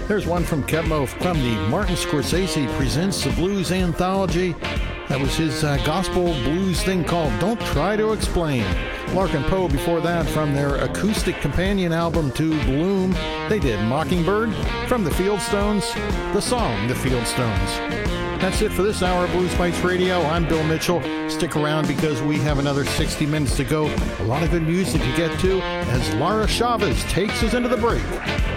There's one from Kevmo from the Martin Scorsese Presents the Blues Anthology. That was his gospel blues thing called Don't Try to Explain. Larkin Poe before that from their acoustic companion album to Bloom. They did Mockingbird. From the Fieldstones, the song The Fieldstones. That's it for this hour of Blues Bites Radio. I'm Bill Mitchell. Stick around because we have another 60 minutes to go. A lot of good music to get to as Lara Chavez takes us into the break.